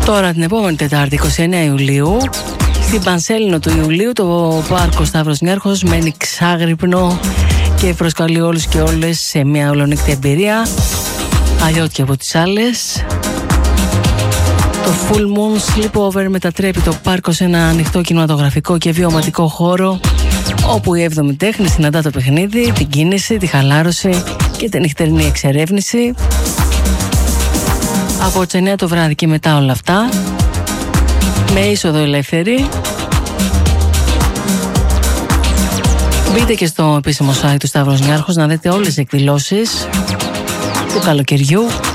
Τώρα την επόμενη Τετάρτη 29 Ιουλίου στην Πανσέλινο του Ιουλίου το πάρκο Σταύρος Νιάρχος μένει ξάγρυπνο και προσκαλεί όλους και όλες σε μια ολονύκτη εμπειρία, αλλιώτικη από τις άλλες. Το Full Moon Sleepover μετατρέπει το πάρκο σε ένα ανοιχτό κινηματογραφικό και βιωματικό χώρο όπου η έβδομη τέχνη συναντά το παιχνίδι, την κίνηση, τη χαλάρωση και την νυχτερινή εξερεύνηση. Από τις 9 το βράδυ και μετά όλα αυτά, με είσοδο ελεύθερη. Μπείτε και στο επίσημο site του Σταύρος Νιάρχος να δείτε όλες τις εκδηλώσεις του καλοκαιριού.